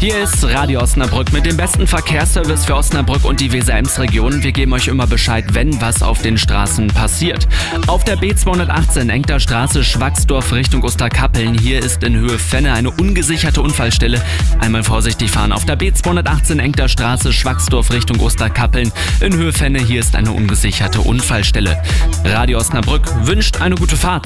Hier ist Radio Osnabrück mit dem besten Verkehrsservice für Osnabrück und die Weser-Ems-Region. Wir geben euch immer Bescheid, wenn was auf den Straßen passiert. Auf der B218 Engter Straße Schwaxdorf Richtung Osterkappeln. Hier ist in Höhe Fenne eine ungesicherte Unfallstelle. Einmal vorsichtig fahren. Auf der B218 Engter Straße Schwaxdorf Richtung Osterkappeln. In Höhe Fenne, hier ist eine ungesicherte Unfallstelle. Radio Osnabrück wünscht eine gute Fahrt.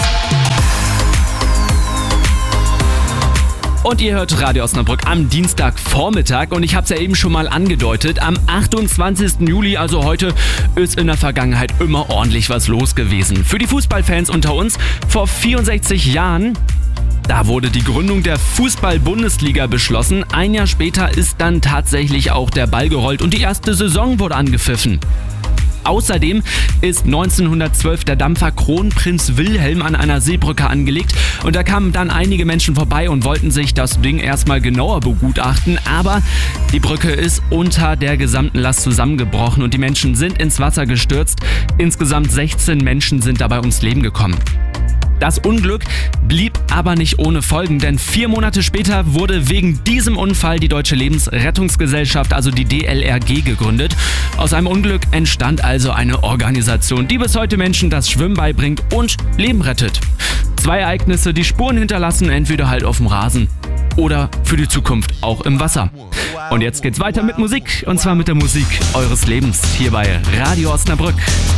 Und ihr hört Radio Osnabrück am Dienstagvormittag und ich habe es ja eben schon mal angedeutet, am 28. Juli, also heute, ist in der Vergangenheit immer ordentlich was los gewesen. Für die Fußballfans unter uns, vor 64 Jahren, da wurde die Gründung der Fußball-Bundesliga beschlossen. Ein Jahr später ist dann tatsächlich auch der Ball gerollt und die erste Saison wurde angepfiffen. Außerdem ist 1912 der Dampfer Kronprinz Wilhelm an einer Seebrücke angelegt und da kamen dann einige Menschen vorbei und wollten sich das Ding erstmal genauer begutachten, aber die Brücke ist unter der gesamten Last zusammengebrochen und die Menschen sind ins Wasser gestürzt. Insgesamt 16 Menschen sind dabei ums Leben gekommen. Das Unglück blieb aber nicht ohne Folgen, denn 4 Monate später wurde wegen diesem Unfall die Deutsche Lebensrettungsgesellschaft, also die DLRG, gegründet. Aus einem Unglück entstand also eine Organisation, die bis heute Menschen das Schwimmen beibringt und Leben rettet. 2 Ereignisse, die Spuren hinterlassen, entweder halt auf dem Rasen oder für die Zukunft auch im Wasser. Und jetzt geht's weiter mit Musik, und zwar mit der Musik eures Lebens hier bei Radio Osnabrück.